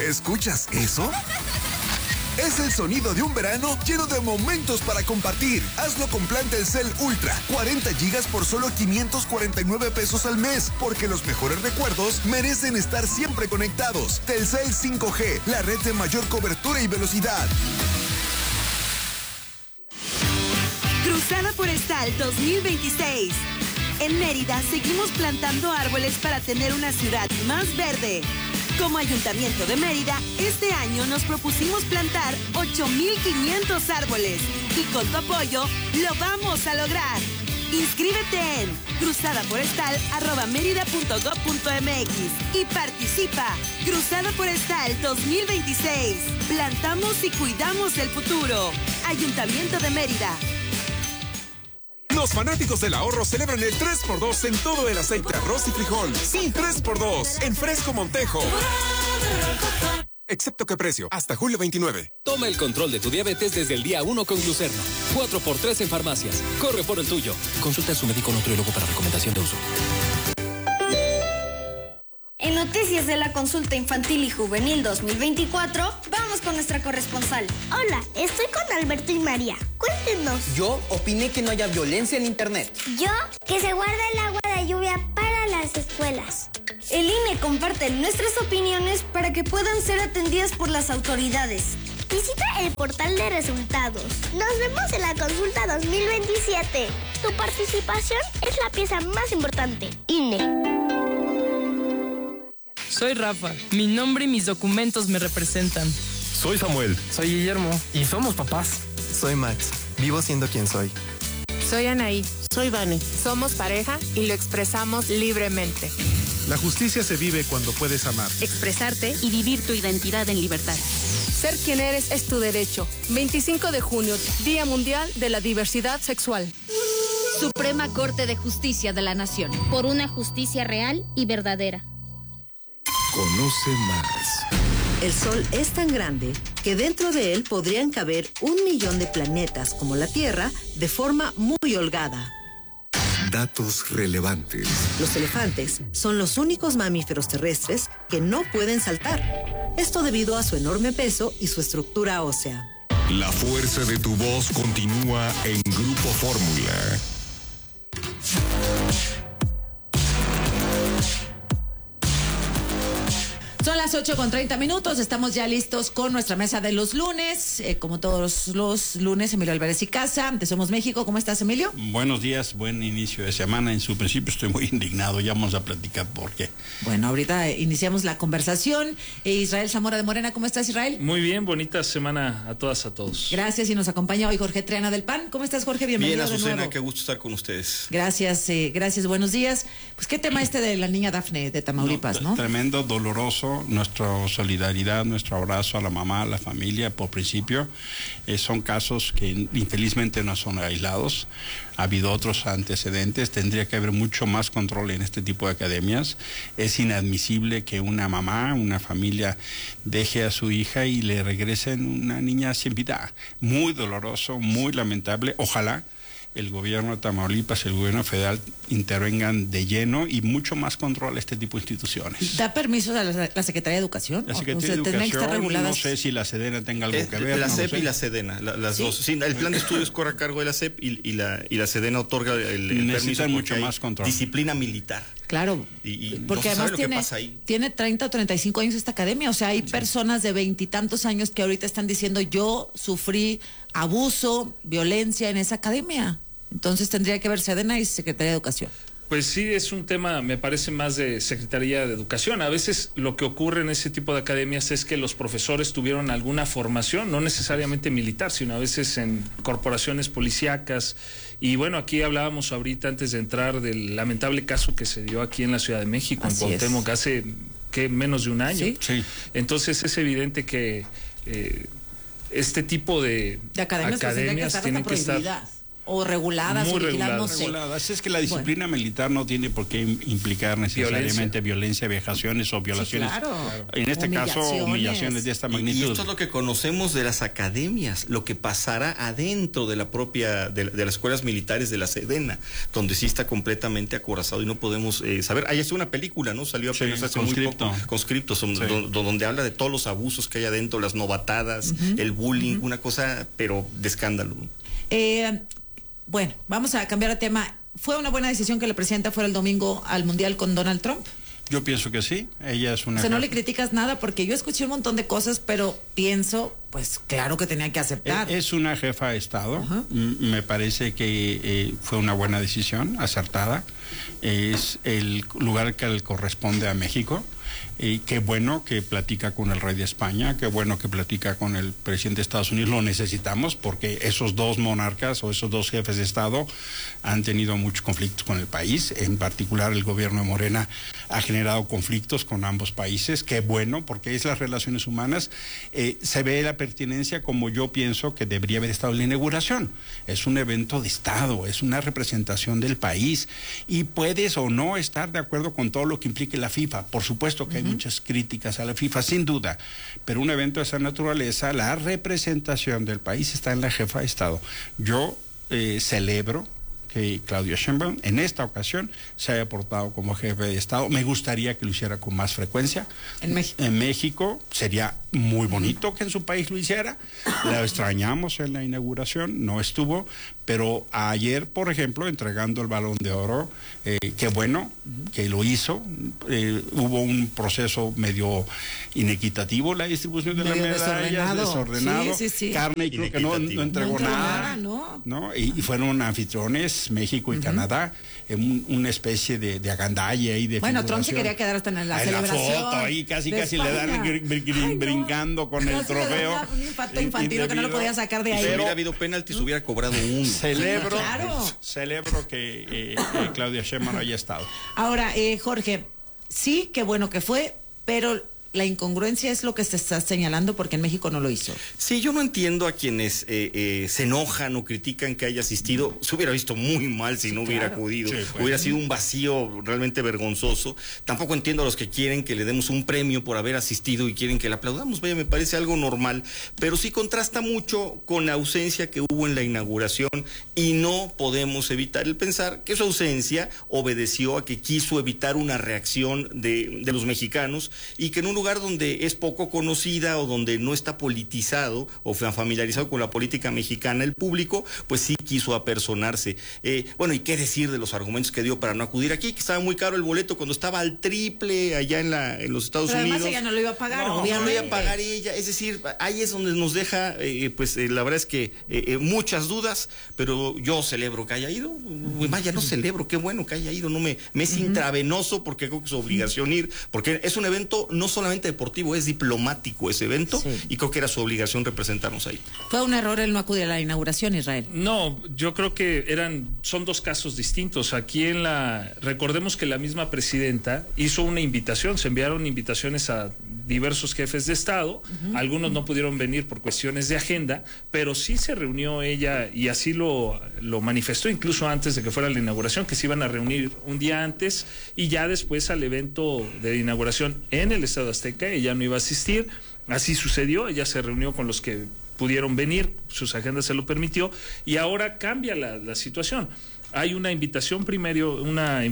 ¿Escuchas eso? Es el sonido de un verano lleno de momentos para compartir. Hazlo con plan Telcel Ultra, 40 gigas por solo 549 pesos al mes, porque los mejores recuerdos merecen estar siempre conectados. Telcel 5G, la red de mayor cobertura y velocidad. Cruzada Forestal 2026. En Mérida seguimos plantando árboles para tener una ciudad más verde. Como Ayuntamiento de Mérida, este año nos propusimos plantar 8,500 árboles y con tu apoyo lo vamos a lograr. Inscríbete en cruzadaforestal@merida.gov.mx y participa. Cruzada Forestal 2026. Plantamos y cuidamos el futuro. Ayuntamiento de Mérida. Los fanáticos del ahorro celebran el 3x2 en todo el aceite, arroz y frijol. Sí, 3x2 en Fresco Montejo. Excepto que precio, hasta julio 29. Toma el control de tu diabetes desde el día 1 con Glucerna. 4x3 en farmacias. Corre por el tuyo. Consulta a su médico nutriólogo para recomendación de uso. En Noticias de la Consulta Infantil y Juvenil 2024, vamos con nuestra corresponsal. Hola, estoy con Alberto y María. Cuéntenos. Yo opiné que no haya violencia en internet. Yo, que se guarde el agua de lluvia para las escuelas. El INE comparte nuestras opiniones para que puedan ser atendidas por las autoridades. Visita el portal de resultados. Nos vemos en la consulta 2027. Tu participación es la pieza más importante. INE. Soy Rafa. Mi nombre y mis documentos me representan. Soy Samuel. Soy Guillermo. Y somos papás. Soy Max. Vivo siendo quien soy. Soy Anaí. Soy Vane. Somos pareja y lo expresamos libremente. La justicia se vive cuando puedes amar, expresarte y vivir tu identidad en libertad. Ser quien eres es tu derecho. 25 de junio, Día Mundial de la Diversidad Sexual. Suprema Corte de Justicia de la Nación. Por una justicia real y verdadera. Conoce más. El Sol es tan grande que dentro de él podrían caber 1 millón de planetas como la Tierra de forma muy holgada. Datos relevantes. Los elefantes son los únicos mamíferos terrestres que no pueden saltar. Esto debido a su enorme peso y su estructura ósea. La fuerza de tu voz continúa en Grupo Fórmula. Son las 8:30, estamos ya listos con nuestra mesa de los lunes, como todos los lunes, Emilio Álvarez y Casa, de Somos México. ¿Cómo estás, Emilio? Buenos días, buen inicio de semana. En su principio estoy muy indignado, ya vamos a platicar por qué. Bueno, ahorita iniciamos la conversación. Israel Zamora de Morena, ¿cómo estás, Israel? Muy bien, bonita semana a todas, a todos. Gracias, y nos acompaña hoy Jorge Triana del PAN. ¿Cómo estás, Jorge? Bienvenido. Bien, Azucena, qué gusto estar con ustedes. Gracias, buenos días. Pues qué tema de la niña Dafne de Tamaulipas, ¿no? Tremendo, doloroso, nuestra solidaridad, nuestro abrazo a la mamá, a la familia, por principio. Son casos que infelizmente no son aislados. Ha habido otros antecedentes. Tendría que haber mucho más control en este tipo de academias. Es inadmisible que una mamá, una familia deje a su hija y le regresen una niña sin vida. Muy doloroso, muy lamentable. Ojalá el gobierno de Tamaulipas, el gobierno federal intervengan de lleno y mucho más control a este tipo de instituciones. ¿Da permiso a la Secretaría de Educación? La Secretaría de Educación, no sé si la SEDENA tenga algo que ver. La SEP y la SEDENA, las dos. Sí, el plan de estudios corre a cargo de la SEP y la SEDENA otorga el permiso mucho más control. Disciplina militar. Claro, porque no además tiene 30 o 35 años esta academia, o sea, hay personas de 20 y tantos años que ahorita están diciendo yo sufrí abuso, violencia en esa academia. Entonces tendría que haber SEDENA y Secretaría de Educación. Pues sí, es un tema, me parece, más de Secretaría de Educación. A veces lo que ocurre en ese tipo de academias es que los profesores tuvieron alguna formación, no necesariamente militar, sino a veces en corporaciones policíacas. Y bueno, aquí hablábamos ahorita antes de entrar del lamentable caso que se dio aquí en la Ciudad de México, en Cuauhtémoc, hace menos de un año. Sí. Entonces es evidente que este tipo de academias tienen que estar o reguladas muy o vigiladas, no sé. Reguladas. Es que la disciplina militar no tiene por qué implicar necesariamente violencia, vejaciones o violaciones. Sí, claro. En este caso, humillaciones de esta magnitud. Y esto es lo que conocemos de las academias, lo que pasará adentro de la propia, de las escuelas militares de la Sedena, donde sí está completamente acorazado y no podemos saber. Ahí está una película, ¿no? Salió apenas hace muy poco, Conscripto, donde habla de todos los abusos que hay adentro, las novatadas, el bullying, una cosa, pero de escándalo. Bueno, vamos a cambiar de tema. ¿Fue una buena decisión que la presidenta fuera el domingo al Mundial con Donald Trump? Yo pienso que sí. Ella es una... O sea, no le criticas nada, porque yo escuché un montón de cosas, pero pienso, pues claro que tenía que aceptar. Es una jefa de Estado. Me parece que fue una buena decisión, acertada. Es el lugar que le corresponde a México. Y qué bueno que platica con el rey de España, qué bueno que platica con el presidente de Estados Unidos, lo necesitamos porque esos dos monarcas o esos dos jefes de Estado han tenido muchos conflictos con el país, en particular el gobierno de Morena ha generado conflictos con ambos países, qué bueno, porque es las relaciones humanas, se ve la pertinencia como yo pienso que debería haber estado en la inauguración, es un evento de Estado, es una representación del país y puedes o no estar de acuerdo con todo lo que implique la FIFA, por supuesto que hay muchas críticas a la FIFA, sin duda, pero un evento de esa naturaleza, la representación del país está en la jefa de Estado. Yo celebro que Claudia Sheinbaum en esta ocasión se haya portado como jefe de Estado. Me gustaría que lo hiciera con más frecuencia. En México sería muy bonito que en su país lo hiciera. La extrañamos en la inauguración, no estuvo, pero ayer, por ejemplo, entregando el Balón de Oro, qué bueno que lo hizo. Hubo un proceso medio inequitativo, la distribución de la medalla, desordenado. Sí. Carne, y creo que no entregó nada. ¿no? Y fueron anfitriones, México y Canadá, una especie de agandalla y de bueno, Trump se quería quedar hasta en la celebración. La foto ahí, casi le dan brincando con el trofeo. Un infarto infantil que no lo podía sacar de ahí. Si hubiera habido penaltis, hubiera cobrado uno. Celebro que Claudia Sheinbaum haya estado. Ahora, Jorge, sí, qué bueno que fue, pero la incongruencia es lo que se está señalando porque en México no lo hizo. Sí, yo no entiendo a quienes se enojan o critican que haya asistido. Se hubiera visto muy mal si no hubiera acudido. Sí, hubiera sido un vacío realmente vergonzoso. Tampoco entiendo a los que quieren que le demos un premio por haber asistido y quieren que le aplaudamos. Vaya, me parece algo normal. Pero sí contrasta mucho con la ausencia que hubo en la inauguración y no podemos evitar el pensar que su ausencia obedeció a que quiso evitar una reacción de los mexicanos y que en un lugar donde es poco conocida o donde no está politizado o familiarizado con la política mexicana el público, pues sí quiso apersonarse. Bueno, y qué decir de los argumentos que dio para no acudir aquí, que estaba muy caro el boleto cuando estaba al triple allá en los Estados Unidos. Además ella no lo iba a pagar, no lo iba a pagar ella, es decir, ahí es donde nos deja, la verdad es que muchas dudas, pero yo celebro que haya ido, vaya, no celebro, qué bueno que haya ido, no me es intravenoso porque creo que es su obligación ir, porque es un evento no solamente deportivo, es diplomático ese evento y creo que era su obligación representarnos ahí. ¿Fue un error el no acudir a la inauguración, Israel? No, yo creo que son dos casos distintos. Aquí recordemos que la misma presidenta hizo una invitación, se enviaron invitaciones a diversos jefes de Estado, algunos no pudieron venir por cuestiones de agenda, pero sí se reunió ella y así lo manifestó incluso antes de que fuera la inauguración, que se iban a reunir un día antes y ya después al evento de inauguración en el Estadio Azteca, ella no iba a asistir, así sucedió, ella se reunió con los que pudieron venir, sus agendas se lo permitió y ahora cambia la situación. Hay una invitación primero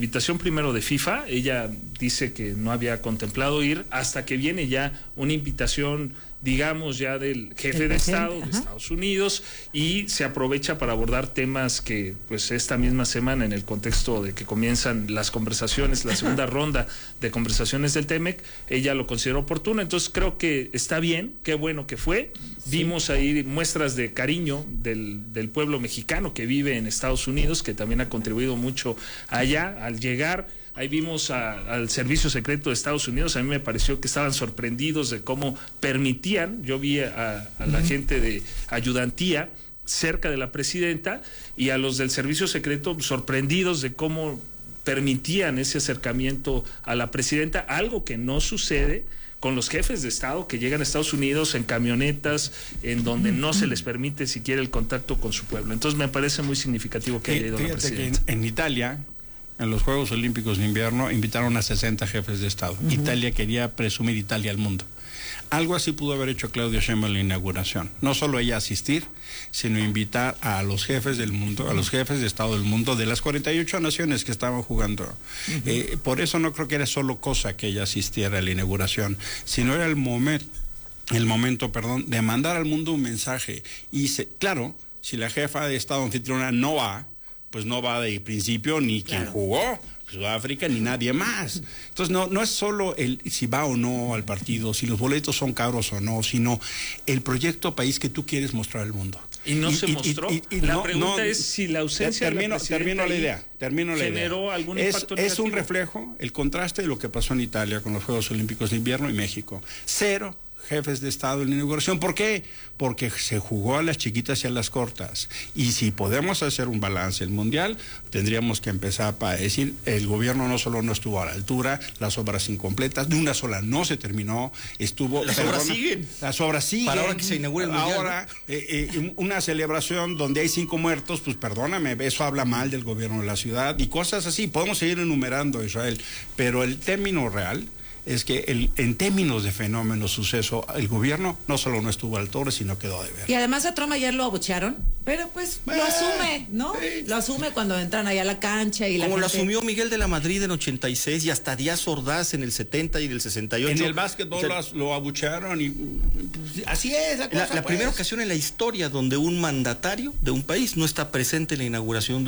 de FIFA, ella dice que no había contemplado ir hasta que viene ya una invitación, digamos, ya del jefe de Estado de Estados Unidos y se aprovecha para abordar temas que pues esta misma semana en el contexto de que comienzan las conversaciones, la segunda ronda de conversaciones del TEMEC, ella lo consideró oportuno, entonces creo que está bien, qué bueno que fue, vimos ahí muestras de cariño del pueblo mexicano que vive en Estados Unidos, que también ha contribuido mucho allá al llegar. Ahí vimos al Servicio Secreto de Estados Unidos, a mí me pareció que estaban sorprendidos de cómo permitían, yo vi a la gente de ayudantía cerca de la presidenta y a los del Servicio Secreto sorprendidos de cómo permitían ese acercamiento a la presidenta, algo que no sucede con los jefes de Estado que llegan a Estados Unidos en camionetas, en donde no se les permite siquiera el contacto con su pueblo. Entonces me parece muy significativo que haya ido la presidenta. En Italia, en los Juegos Olímpicos de Invierno, invitaron a 60 jefes de Estado. Italia quería presumir Italia al mundo. Algo así pudo haber hecho Claudia Sheinbaum en la inauguración. No solo ella asistir, sino invitar a los jefes del mundo, a los jefes de Estado del mundo, de las 48 naciones que estaban jugando. Por eso no creo que era solo cosa que ella asistiera a la inauguración, sino era el momento, de mandar al mundo un mensaje. Y claro, si la jefa de Estado anfitriona no va, pues no va de principio ni quien jugó, Sudáfrica, ni nadie más. Entonces no es solo el si va o no al partido, si los boletos son caros o no, sino el proyecto país que tú quieres mostrar al mundo. Y no se mostró. La pregunta es si la ausencia de la termino la idea. ¿Generó algún impacto negativo? Es un reflejo, el contraste de lo que pasó en Italia con los Juegos Olímpicos de Invierno y México. 0 jefes de Estado en la inauguración. ¿Por qué? Porque se jugó a las chiquitas y a las cortas. Y si podemos hacer un balance el mundial, tendríamos que empezar para decir, el gobierno no solo no estuvo a la altura, las obras incompletas, de una sola no se terminó, obras siguen. Las obras siguen. Para ahora que se inaugure el mundial. Ahora, una celebración donde hay 5 muertos, pues perdóname, eso habla mal del gobierno de la ciudad y cosas así. Podemos seguir enumerando, Israel, pero el término real es que en términos de fenómeno, suceso, el gobierno no solo no estuvo al toro, sino quedó de ver. Y además a Trump ayer lo abuchearon, pero pues lo asume, ¿no? Sí. Lo asume cuando entran allá a la cancha y como la lo gente... asumió Miguel de la Madrid en 86 y hasta Díaz Ordaz en el 70 y del 68. En el básquetbol lo abuchearon y pues, así es la cosa. La primera ocasión en la historia donde un mandatario de un país no está presente en la inauguración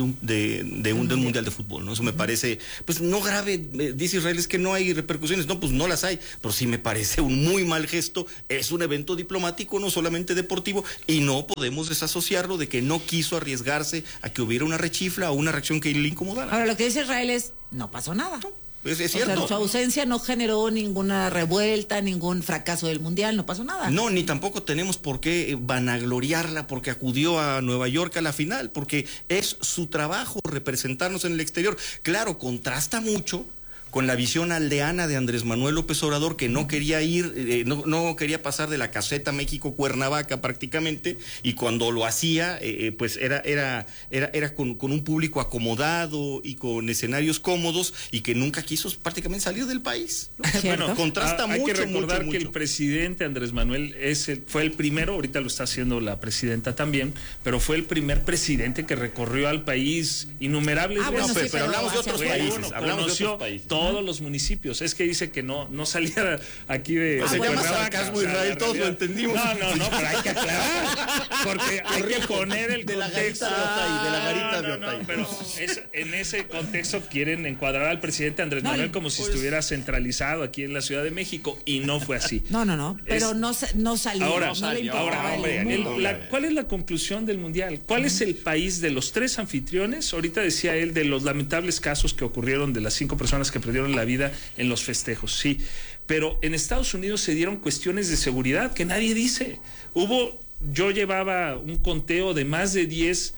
de un mundial de fútbol, ¿no? Eso me parece, pues no grave, dice Israel, es que no hay repercusiones, no, pues no las hay, pero sí me parece un muy mal gesto. Es un evento diplomático, no solamente deportivo, y no podemos desasociarlo de que no quiso arriesgarse a que hubiera una rechifla o una reacción que le incomodara. Ahora, lo que dice Israel es, no pasó nada. No, es cierto. O sea, su ausencia no generó ninguna revuelta, ningún fracaso del mundial, no pasó nada. No, ni tampoco tenemos por qué vanagloriarla porque acudió a Nueva York a la final, porque es su trabajo representarnos en el exterior. Claro, contrasta mucho con la visión aldeana de Andrés Manuel López Obrador, que no quería ir, no quería pasar de la caseta México-Cuernavaca prácticamente, y cuando lo hacía, pues era con un público acomodado y con escenarios cómodos, y que nunca quiso prácticamente salir del país, ¿no? Bueno, contrasta mucho. Hay que recordar mucho. Que el presidente Andrés Manuel fue el primero, ahorita lo está haciendo la presidenta también, pero fue el primer presidente que recorrió al país innumerables veces. Bueno, pero hablamos de otros países, hablamos de otros países. Todos los municipios. Es que dice que no salía aquí de... Se llama sarcasmo, Israel, todos lo entendimos. No, pero hay que aclarar, porque hay que poner el contexto. De la garita de Otay. Pero en ese contexto quieren encuadrar al presidente Andrés Manuel como si estuviera centralizado aquí en la Ciudad de México, y no fue así. No, pero no salió. Ahora, hombre, ¿cuál es la conclusión del Mundial? ¿Cuál es el país de los 3 anfitriones? Ahorita decía él de los lamentables casos que ocurrieron de las 5 personas que perdieron la vida en los festejos, sí, pero en Estados Unidos se dieron cuestiones de seguridad que nadie dice. Yo llevaba un conteo de más de 10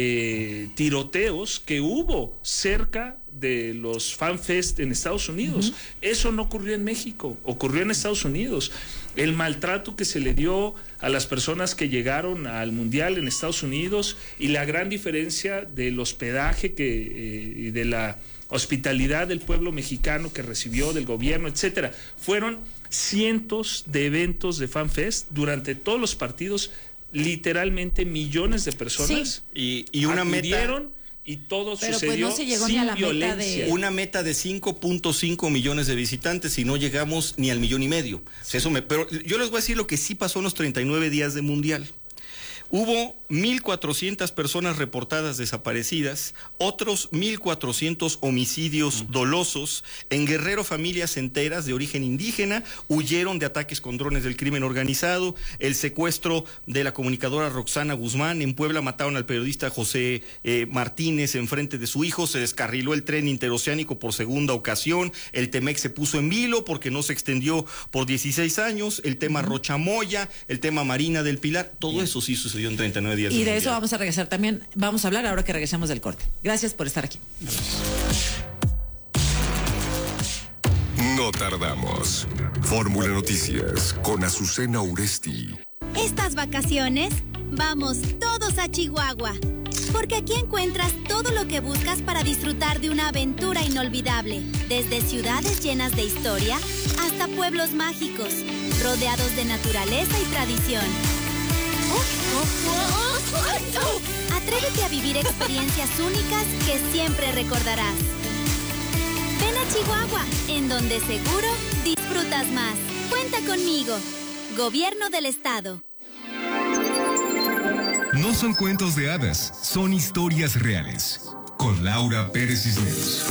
tiroteos que hubo cerca de los FanFest en Estados Unidos. Eso no ocurrió en México, ocurrió en Estados Unidos. El maltrato que se le dio a las personas que llegaron al Mundial en Estados Unidos, y la gran diferencia del hospedaje y de la hospitalidad del pueblo mexicano que recibió, del gobierno, etcétera. Fueron cientos de eventos de FanFest durante todos los partidos, literalmente millones de personas. Sí. Y una meta, y todo pero sucedió pues no se llegó sin ni a la violencia. Una meta de 5.5 millones de visitantes, y no llegamos ni al 1.5 millones. O sea, pero yo les voy a decir lo que sí pasó en los 39 días de Mundial. Hubo 1.400 personas reportadas desaparecidas, otros 1.400 homicidios dolosos. En Guerrero, familias enteras de origen indígena huyeron de ataques con drones del crimen organizado. El secuestro de la comunicadora Roxana Guzmán. En Puebla mataron al periodista José Martínez enfrente de su hijo. Se descarriló el tren interoceánico por segunda ocasión. El Temec se puso en vilo porque no se extendió por 16 años. El tema Rochamoya, el tema Marina del Pilar, todo eso sí sucedió en 39 días. Y de eso vamos a regresar también. Vamos a hablar ahora que regresemos del corte. Gracias por estar aquí. No tardamos. Fórmula Noticias con Azucena Uresti. Estas vacaciones, vamos todos a Chihuahua. Porque aquí encuentras todo lo que buscas para disfrutar de una aventura inolvidable. Desde ciudades llenas de historia hasta pueblos mágicos, rodeados de naturaleza y tradición. Atrévete a vivir experiencias únicas que siempre recordarás. Ven a Chihuahua, en donde seguro disfrutas más. Cuenta conmigo. Gobierno del Estado. No son cuentos de hadas, son historias reales. Con Laura Pérez Cisneros.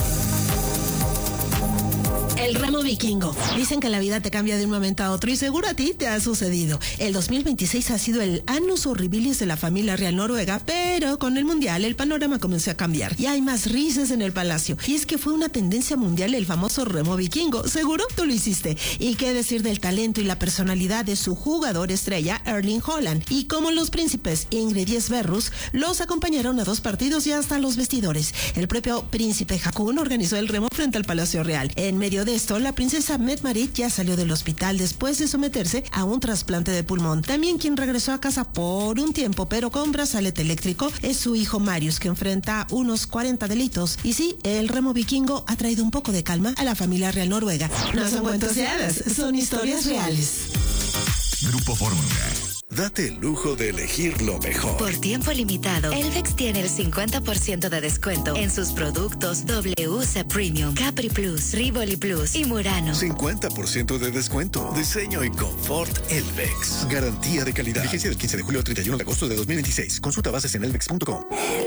El remo vikingo. Dicen que la vida te cambia de un momento a otro y seguro a ti te ha sucedido. El 2026 ha sido el annus horribilis de la familia real noruega, pero con el mundial el panorama comenzó a cambiar y hay más risas en el palacio. Y es que fue una tendencia mundial el famoso remo vikingo. Seguro tú lo hiciste. Y qué decir del talento y la personalidad de su jugador estrella, Erling Haaland. Y como los príncipes Ingrid y Sverrus los acompañaron a 2 partidos y hasta los vestidores. El propio príncipe Haakon organizó el remo frente al Palacio Real. En medio de esto, la princesa Mette-Marit ya salió del hospital después de someterse a un trasplante de pulmón. También quien regresó a casa por un tiempo, pero con brazalete eléctrico, es su hijo Marius, que enfrenta unos 40 delitos. Y sí, el remo vikingo ha traído un poco de calma a la familia real noruega. No son cuentos de hadas, son historias reales. Grupo Fórmula. Date el lujo de elegir lo mejor. Por tiempo limitado, Elvex tiene el 50% de descuento en sus productos WC Premium, Capri Plus, Rivoli Plus y Murano. 50% de descuento. Diseño y confort Elvex. Garantía de calidad. Vigencia del 15 de julio al 31 de agosto de 2026. Consulta bases en elvex.com.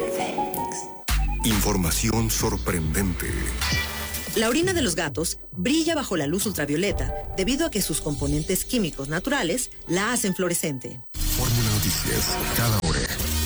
Información sorprendente. La orina de los gatos brilla bajo la luz ultravioleta debido a que sus componentes químicos naturales la hacen fluorescente. Fórmula Noticias, cada hora.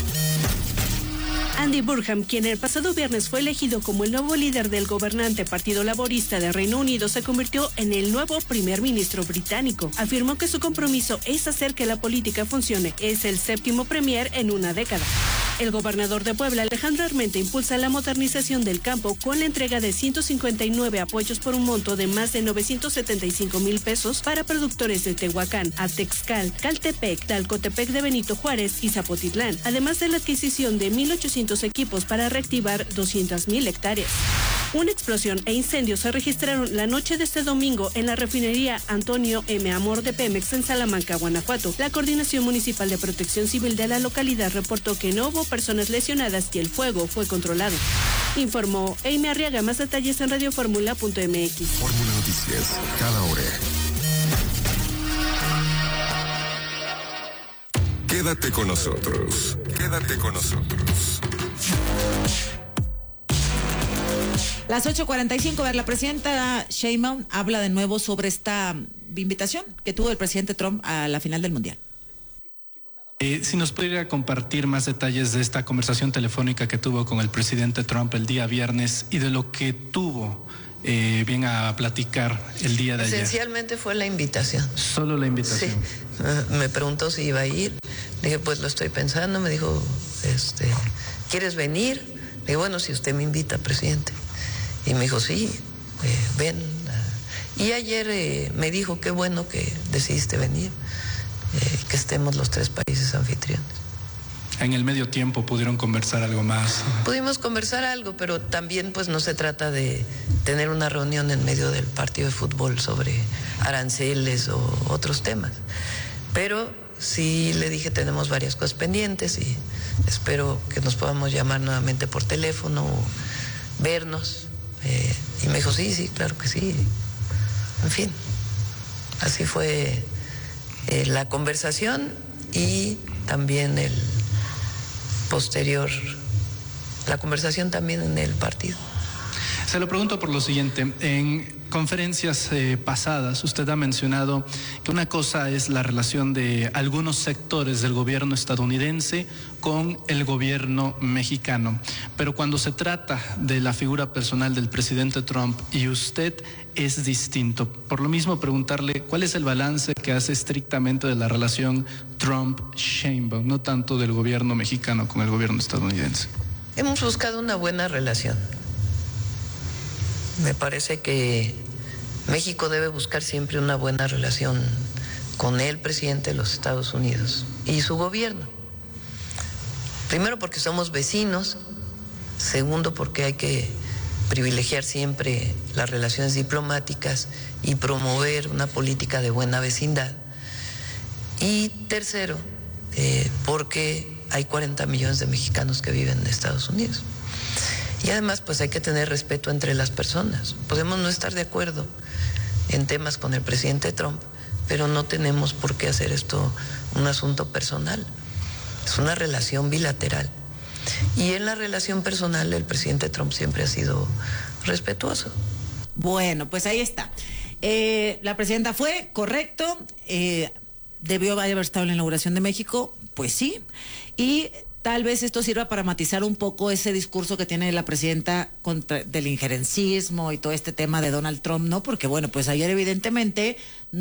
Andy Burnham, quien el pasado viernes fue elegido como el nuevo líder del gobernante Partido Laborista de Reino Unido, se convirtió en el nuevo primer ministro británico. Afirmó que su compromiso es hacer que la política funcione. Es el 7º premier en una década. El gobernador de Puebla, Alejandro Armenta, impulsa la modernización del campo con la entrega de 159 apoyos por un monto de más de 975,000 pesos para productores de Tehuacán, Atexcal, Caltepec, Talcotepec de Benito Juárez y Zapotitlán, además de la adquisición de 1,800 equipos para reactivar 200,000 hectáreas. Una explosión e incendios se registraron la noche de este domingo en la refinería Antonio M. Amor de Pemex en Salamanca, Guanajuato. La Coordinación Municipal de Protección Civil de la localidad reportó que no hubo personas lesionadas y el fuego fue controlado. Informó Amy Arriaga. Más detalles en radioformula.mx. Fórmula Noticias, cada hora. Quédate con nosotros. Quédate con nosotros. Las 8:45, ver, la presidenta Sheinbaum habla de nuevo sobre esta invitación que tuvo el presidente Trump a la final del Mundial. Si nos pudiera compartir más detalles de esta conversación telefónica que tuvo con el presidente Trump el día viernes y de lo que tuvo bien a platicar el día de ayer. Esencialmente fue la invitación. Solo la invitación. Sí. Me preguntó si iba a ir. Dije, pues lo estoy pensando. Me dijo, ¿quieres venir? Le dije, bueno, si usted me invita, presidente. Y me dijo, sí, ven. Y ayer me dijo, qué bueno que decidiste venir, que estemos los 3 países anfitriones. En el medio tiempo pudieron conversar algo más. Pudimos conversar algo, pero también pues no se trata de tener una reunión en medio del partido de fútbol sobre aranceles o otros temas. Pero sí le dije, tenemos varias cosas pendientes y espero que nos podamos llamar nuevamente por teléfono o vernos. Y me dijo, sí, claro que sí. En fin, así fue la conversación y también el posterior, la conversación también en el partido. Se lo pregunto por lo siguiente. En conferencias pasadas usted ha mencionado que una cosa es la relación de algunos sectores del gobierno estadounidense con el gobierno mexicano, pero cuando se trata de la figura personal del presidente Trump y usted es distinto. Por lo mismo preguntarle cuál es el balance que hace estrictamente de la relación Trump-Sheinbaum, no tanto del gobierno mexicano con el gobierno estadounidense. Hemos buscado una buena relación. Me parece que México debe buscar siempre una buena relación con el presidente de los Estados Unidos y su gobierno. Primero porque somos vecinos, segundo porque hay que privilegiar siempre las relaciones diplomáticas y promover una política de buena vecindad. Y tercero, porque hay 40 millones de mexicanos que viven en Estados Unidos. Y además, pues hay que tener respeto entre las personas. Podemos no estar de acuerdo en temas con el presidente Trump, pero no tenemos por qué hacer esto un asunto personal. Es una relación bilateral. Y en la relación personal el presidente Trump siempre ha sido respetuoso. Bueno, pues ahí está. La presidenta fue, correcto, debió haber estado en la inauguración de México, pues sí, y tal vez esto sirva para matizar un poco ese discurso que tiene la presidenta del injerencismo y todo este tema de Donald Trump, ¿no? Porque bueno, pues ayer evidentemente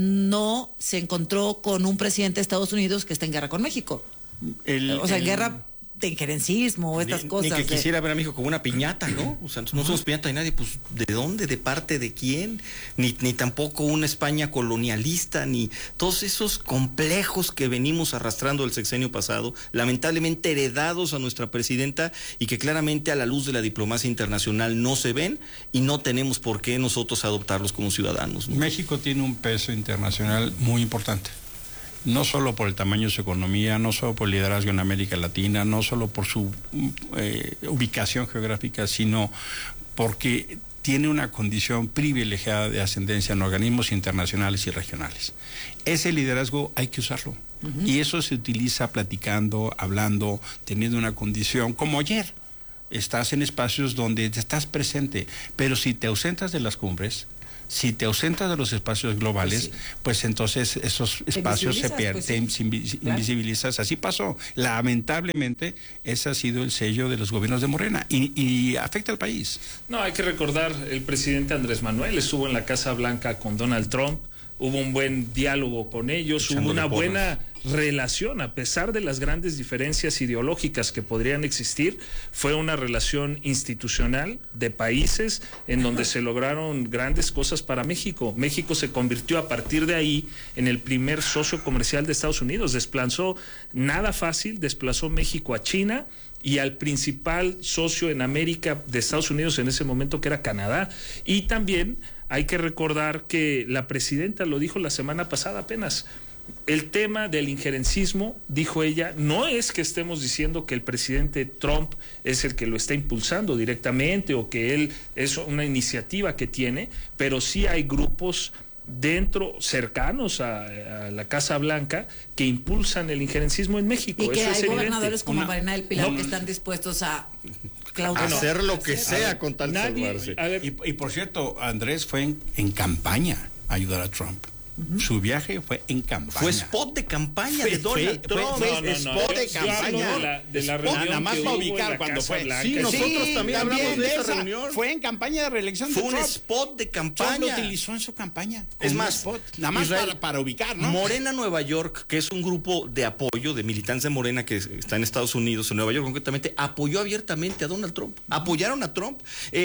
no se encontró con un presidente de Estados Unidos que está en guerra con México. En guerra de injerencismo o estas cosas. Ni que quisiera ver a México como una piñata, ¿no? O sea, no somos piñata de nadie, pues ¿de dónde? ¿De parte de quién? Ni tampoco una España colonialista, ni todos esos complejos que venimos arrastrando del sexenio pasado, lamentablemente heredados a nuestra presidenta y que claramente a la luz de la diplomacia internacional no se ven y no tenemos por qué nosotros adoptarlos como ciudadanos, ¿no? México tiene un peso internacional muy importante. No solo por el tamaño de su economía, no solo por el liderazgo en América Latina, no solo por su ubicación geográfica, sino porque tiene una condición privilegiada de ascendencia en organismos internacionales y regionales. Ese liderazgo hay que usarlo. Y eso se utiliza platicando, hablando, teniendo una condición como ayer. Estás en espacios donde estás presente, pero si te ausentas de las cumbres, si te ausentas de los espacios globales, pues entonces esos espacios se pierden, te invisibilizas. Así pasó. Lamentablemente, ese ha sido el sello de los gobiernos de Morena y afecta al país. No, hay que recordar, el presidente Andrés Manuel estuvo en la Casa Blanca con Donald Trump, hubo un buen diálogo con ellos, hubo una buena relación, a pesar de las grandes diferencias ideológicas que podrían existir, fue una relación institucional de países en donde se lograron grandes cosas para México. México se convirtió a partir de ahí en el primer socio comercial de Estados Unidos, desplazó México a China y al principal socio en América de Estados Unidos en ese momento, que era Canadá. Y también hay que recordar que la presidenta lo dijo la semana pasada apenas, el tema del injerencismo, dijo ella, no es que estemos diciendo que el presidente Trump es el que lo está impulsando directamente o que él es una iniciativa que tiene, pero sí hay grupos cercanos a la Casa Blanca que impulsan el injerencismo en México. Y que eso hay es gobernadores como Marina del Pilar que están dispuestos a hacer lo que sea con tal de salvarse. Y por cierto, Andrés fue en campaña a ayudar a Trump. Su viaje fue en campaña. Fue spot de campaña de Donald Trump. Fue spot de campaña. De la reunión nada más para ubicar cuando fue. Sí, nosotros también hablamos de esa reunión. Fue en campaña de reelección de Trump. Fue un spot de campaña. Trump lo utilizó en su campaña. Es más, spot. Nada más para ubicar, ¿no? Morena Nueva York, que es un grupo de apoyo de militantes de Morena que está en Estados Unidos, en Nueva York concretamente, apoyó abiertamente a Donald Trump. Apoyaron a Trump.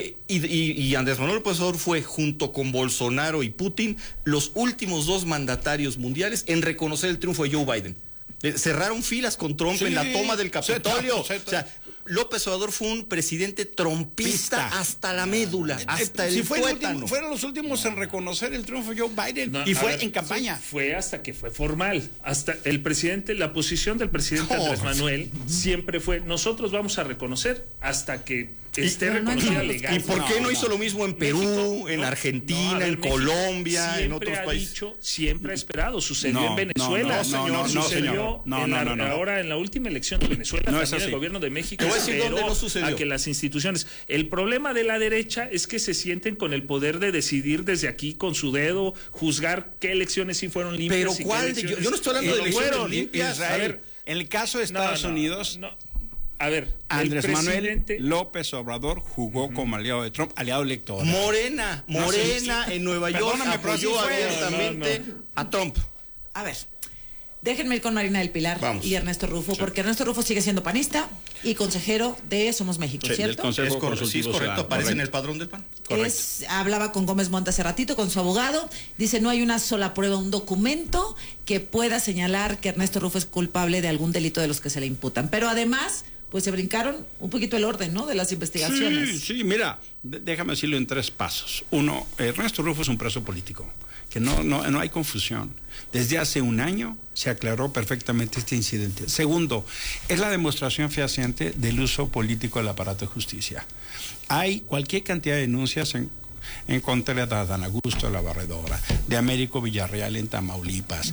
Y Andrés Manuel López Obrador fue, junto con Bolsonaro y Putin, los últimos dos mandatarios mundiales en reconocer el triunfo de Joe Biden. Cerraron filas con Trump en la toma del Capitolio. O sea, López Obrador fue un presidente trumpista hasta la médula, hasta el tuétano. Fueron los últimos en reconocer el triunfo de Joe Biden y fue en campaña. Fue hasta que fue formal. Hasta el presidente, la posición del presidente Andrés Manuel siempre fue: nosotros vamos a reconocer hasta que esté reconocida legal. ¿Y por qué no hizo lo mismo en Perú, México, en Argentina, en Colombia, en otros países? Siempre ha esperado. Sucedió en Venezuela, sucedió ahora en la última elección de Venezuela, también el gobierno de México esperó a que las instituciones. El problema de la derecha es que se sienten con el poder de decidir desde aquí con su dedo, juzgar qué elecciones sí fueron limpias. Pero ¿cuál? Yo no estoy hablando de elecciones limpias. A ver, en el caso de Estados Unidos... A ver, Andrés Manuel López Obrador jugó como aliado de Trump, aliado electoral. Morena en Nueva York apoyó abiertamente a Trump. A ver, Déjenme ir con Marina del Pilar y Ernesto Rufo, porque Ernesto Rufo sigue siendo panista y consejero de Somos México, ¿cierto? Del Consejo Consultivo Ciudadano. Aparece en el padrón del PAN. Correcto. Hablaba con Gómez Montt hace ratito, con su abogado. Dice, no hay una sola prueba, un documento que pueda señalar que Ernesto Rufo es culpable de algún delito de los que se le imputan. Pero además, pues se brincaron un poquito el orden, ¿no?, de las investigaciones. Sí, mira, déjame decirlo en 3 pasos. 1, Ernesto Rufo es un preso político, que no hay confusión. Desde hace un año se aclaró perfectamente este incidente. 2, es la demostración fehaciente del uso político del aparato de justicia. Hay cualquier cantidad de denuncias en contra de Adán Augusto de la Barredora, de Américo Villarreal en Tamaulipas,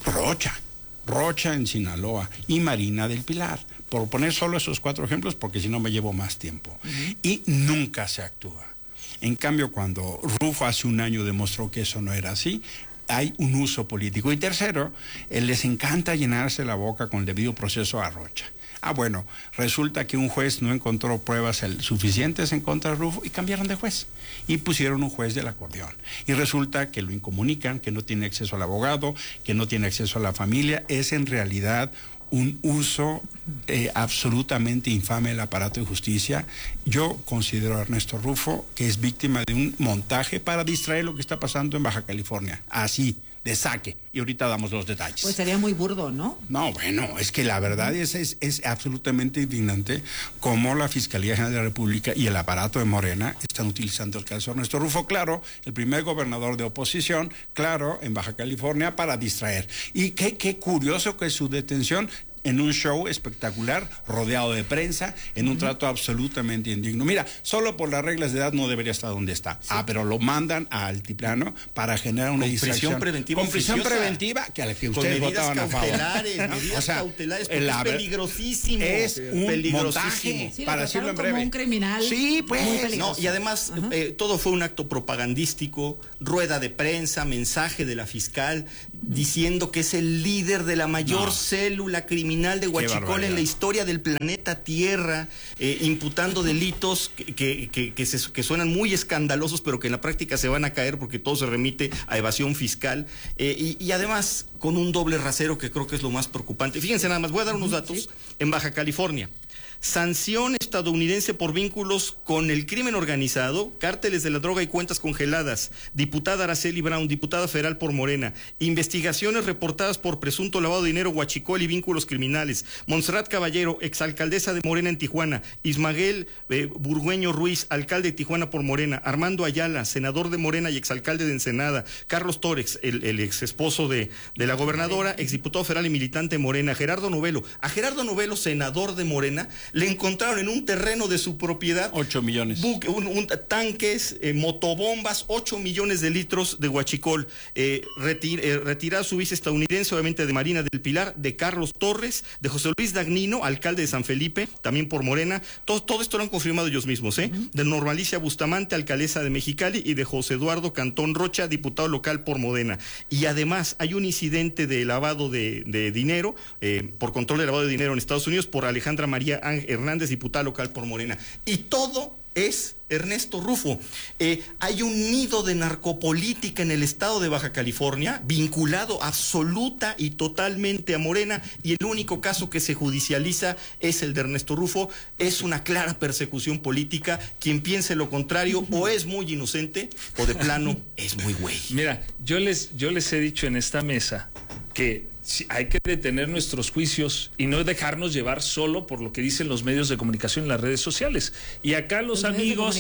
Rocha en Sinaloa y Marina del Pilar, por poner solo esos 4 ejemplos, porque si no me llevo más tiempo. Y nunca se actúa. En cambio, cuando Rufo hace un año demostró que eso no era así, hay un uso político. Y 3, les encanta llenarse la boca con el debido proceso a Rocha. Bueno, resulta que un juez no encontró pruebas suficientes en contra de Rufo y cambiaron de juez y pusieron un juez del acordeón. Y resulta que lo incomunican, que no tiene acceso al abogado, que no tiene acceso a la familia. Es en realidad un uso absolutamente infame del aparato de justicia. Yo considero a Ernesto Rufo que es víctima de un montaje para distraer lo que está pasando en Baja California. Así, de saque. Y ahorita damos los detalles. Pues sería muy burdo, ¿no? No, bueno, es que la verdad es absolutamente indignante cómo la Fiscalía General de la República y el aparato de Morena están utilizando el caso de Ernesto Rufo, claro, el primer gobernador de oposición, claro, en Baja California, para distraer. Y qué curioso que su detención en un show espectacular, rodeado de prensa, en un trato absolutamente indigno. Mira, solo por las reglas de edad no debería estar donde está. Sí. Pero lo mandan a altiplano para generar una distracción. Con prisión preventiva, que a la que ustedes votaban a favor. Medidas cautelares, porque es peligrosísimo. Es un montaje, sí, para decirlo en breve. Como un criminal. Sí, pues. No, y además, todo fue un acto propagandístico, rueda de prensa, mensaje de la fiscal, diciendo que es el líder de la mayor célula criminal de Huachicol en la historia del planeta Tierra, imputando delitos que suenan muy escandalosos, pero que en la práctica se van a caer porque todo se remite a evasión fiscal, y además con un doble rasero que creo que es lo más preocupante. Fíjense nada más, voy a dar unos datos. En Baja California, sanción estadounidense por vínculos con el crimen organizado, cárteles de la droga y cuentas congeladas. Diputada Araceli Brown, diputada federal por Morena. Investigaciones reportadas por presunto lavado de dinero, huachicol y vínculos criminales. Montserrat Caballero, exalcaldesa de Morena en Tijuana. Ismael Burgueño Ruiz, alcalde de Tijuana por Morena. Armando Ayala, senador de Morena y exalcalde de Ensenada. Carlos Torres, el ex esposo de la gobernadora, exdiputado federal y militante de Morena. Gerardo Novelo. A Gerardo Novelo, senador de Morena, le encontraron en un terreno de su propiedad 8 millones. Tanques, motobombas, 8 millones de litros de huachicol. Retirar su vice estadounidense, obviamente de Marina del Pilar, de Carlos Torres, de José Luis Dagnino, alcalde de San Felipe, también por Morena. Todo esto lo han confirmado ellos mismos, de Normalicia Bustamante, alcaldesa de Mexicali, y de José Eduardo Cantón Rocha, diputado local por Morena. Y además hay un incidente de lavado de dinero, por control de lavado de dinero en Estados Unidos, por Alejandra María Hernández, diputada local por Morena. Y todo es Ernesto Rufo. Hay un nido de narcopolítica en el estado de Baja California, vinculado absoluta y totalmente a Morena, y el único caso que se judicializa es el de Ernesto Rufo. Es una clara persecución política. Quien piense lo contrario o es muy inocente o de plano es muy güey. Mira, yo les he dicho en esta mesa que hay que detener nuestros juicios y no dejarnos llevar solo por lo que dicen los medios de comunicación en las redes sociales. Y acá los amigos,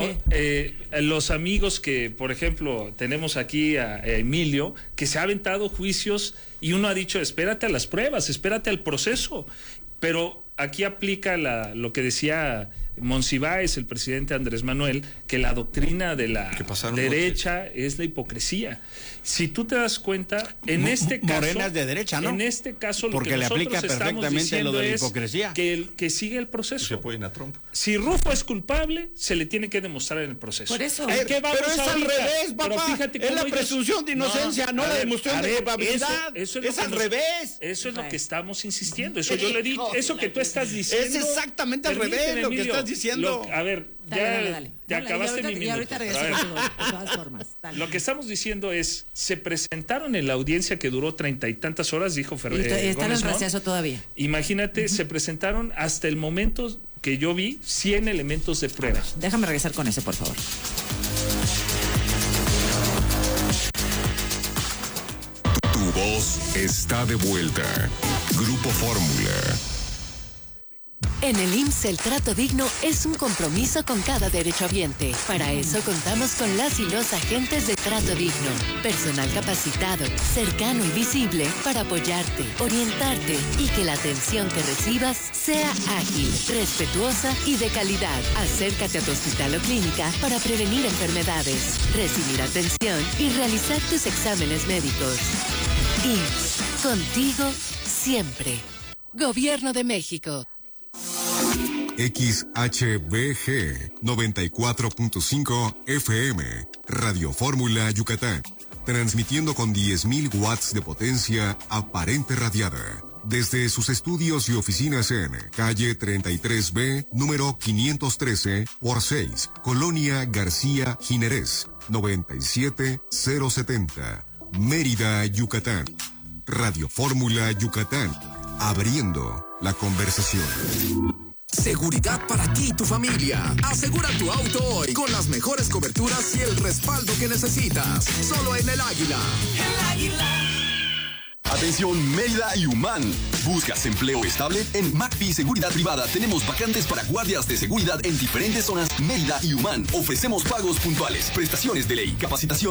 los amigos que, por ejemplo, tenemos aquí a Emilio, que se ha aventado juicios y uno ha dicho, espérate a las pruebas, espérate al proceso. Pero aquí aplica lo que decía Monsiváis, el presidente Andrés Manuel, que la doctrina de la derecha es la hipocresía. Si tú te das cuenta, en este caso, Morena es de derecha, ¿no? En este caso, lo porque que le nosotros aplica estamos perfectamente diciendo lo de la es hipocresía. que sigue el proceso. Se apoyen a Trump. Si Rufo es culpable, se le tiene que demostrar en el proceso. Por eso. ¿Qué vamos pero es al revés, papá. Pero fíjate es la presunción de inocencia, no la demostración de culpabilidad. Eso es al revés. Eso es lo que estamos insistiendo. Eso yo le digo. Eso que tú estás diciendo. Es exactamente al revés lo que estás estás diciendo? A ver, dale. ya acabaste mi minuto. Y ahorita regreso contigo, de todas formas. Dale. Lo que estamos diciendo es, se presentaron en la audiencia que duró 30 y tantas horas, dijo Fernández. Y están en receso todavía. Imagínate, se presentaron hasta el momento que yo vi 100 elementos de prueba. Ver, déjame regresar con ese, por favor. Tu voz está de vuelta. Grupo Fórmula. En el IMSS el trato digno es un compromiso con cada derechohabiente. Para eso contamos con las y los agentes de trato digno. Personal capacitado, cercano y visible para apoyarte, orientarte y que la atención que recibas sea ágil, respetuosa y de calidad. Acércate a tu hospital o clínica para prevenir enfermedades, recibir atención y realizar tus exámenes médicos. IMSS, contigo siempre. Gobierno de México. XHBG 94.5 FM, Radio Fórmula Yucatán, transmitiendo con 10.000 watts de potencia aparente radiada. Desde sus estudios y oficinas en calle 33B, número 513 por 6, Colonia García Jiménez, 97070, Mérida, Yucatán. Radio Fórmula Yucatán, abriendo la conversación. Seguridad para ti y tu familia. Asegura tu auto hoy con las mejores coberturas y el respaldo que necesitas. Solo en El Águila. El Águila. Atención Mérida y Humán. ¿Buscas empleo estable? En McPhee Seguridad Privada tenemos vacantes para guardias de seguridad en diferentes zonas. Mérida y Humán. Ofrecemos pagos puntuales, prestaciones de ley, capacitación